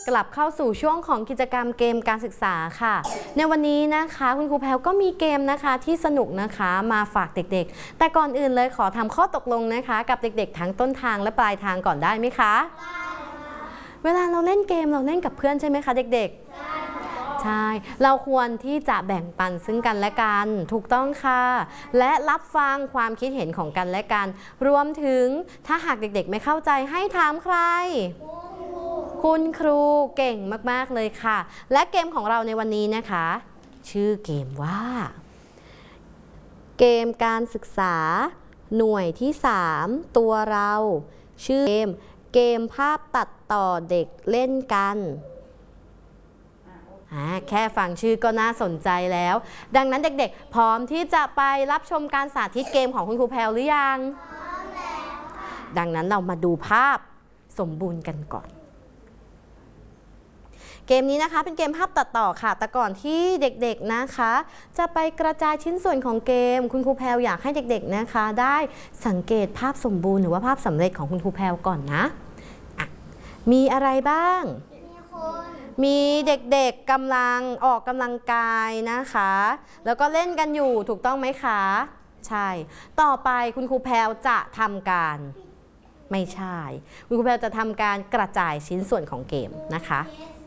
กลับเข้าสู่ช่วงของกิจกรรมเกมการศึกษาค่ะในวันนี้นะคะคุณครูแพรวก็มีเกมนะคะที่สนุกนะคะมาฝากเด็กๆแต่ก่อนอื่นเลยขอทำข้อตกลงนะคะกับเด็กๆทั้งต้นทางและปลายทางก่อนได้ไหมคะเวลาเราเล่นเกมเราเล่นกับเพื่อนใช่ไหมคะเด็กๆใช่เราควรที่จะแบ่งปันซึ่งกันและกันถูกต้องค่ะและรับฟังความคิดเห็นของกันและกันรวมถึงถ้าหากเด็กๆไม่เข้าใจให้ถามใครคุณครูเก่งมากๆเลยค่ะและเกมของเราในวันนี้นะคะชื่อเกมว่าเกมการศึกษาหน่วยที่3ตัวเราชื่อเกมภาพตัดต่อเด็กเล่นกันแค่ฟังชื่อก็น่าสนใจแล้วดังนั้นเด็กๆพร้อมที่จะไปรับชมการสาธิตเกมของคุณครูแพรวหรือยังพร้อมแล้วค่ะดังนั้นเรามาดูภาพสมบูรณ์กันก่อนเกมนี้นะคะเป็นเกมภาพตัดต่อค่ะแต่ก่อนที่เด็กๆนะคะจะไปกระจายชิ้นส่วนของเกมคุณครูแพรวอยากให้เด็กๆนะคะได้สังเกตภาพสมบูรณ์หรือว่าภาพสำเร็จของคุณครูแพรวก่อนนะมีอะไรบ้างมีเด็กๆกำลังออกกำลังกายนะคะแล้วก็เล่นกันอยู่ถูกต้องไหมคะใช่ต่อไปคุณครูแพรวจะทำการไม่ใช่คุณครูแพรวจะทำการกระจายชิ้นส่วนของเกมนะคะ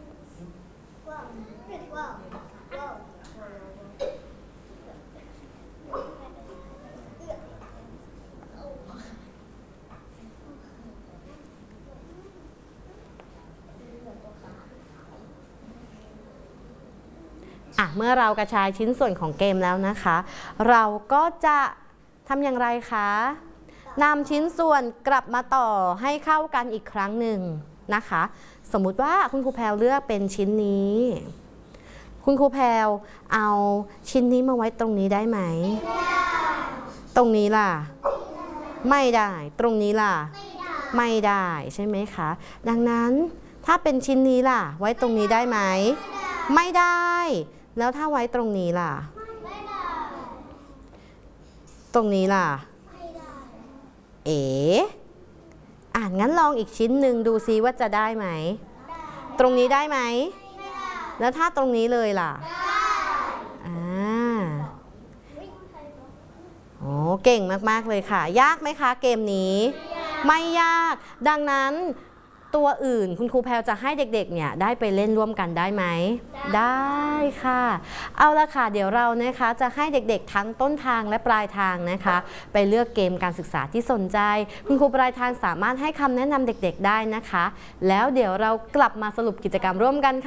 เมื่อเรากระจายชิ้นส่วนของเกมแล้วนะคะเราก็จะทำอย่างไรคะนำชิ้นส่วนกลับมาต่อให้เข้ากันอีกครั้งหนึ่งนะคะสมมุติว่าคุณครูแพรวเลือกเป็นชิ้นนี้คุณครูแพรวเอาชิ้นนี้มาไว้ตรงนี้ได้ไหมตรงนี้ล่ะไม่ได้ตรงนี้ล่ะไม่ได้ใช่ไหมคะดังนั้นถ้าเป็นชิ้นนี้ล่ะไว้ตรงนี้ได้ไหมไม่ได้แล้วถ้าไว้ตรงนี้ล่ะตรงนี้ล่ะงั้นลองอีกชิ้นหนึ่งดูซิว่าจะได้ไหมตรงนี้ได้ไหมแล้วถ้าตรงนี้เลยล่ะโอ้เก่งมากๆเลยค่ะยากไหมคะเกมนี้ไม่ยากดังนั้นตัวอื่นคุณครูแพรวจะให้เด็กๆเนี่ยได้ไปเล่นร่วมกันได้ไหมได้ค่ะเอาละค่ะเดี๋ยวเรานะคะจะให้เด็กๆทั้งต้นทางและปลายทางนะคะไปเลือกเกมการศึกษาที่สนใจคุณครูปลายทางสามารถให้คำแนะนำเด็กๆได้นะคะแล้วเดี๋ยวเรากลับมาสรุปกิจกรรมร่วมกันค่ะ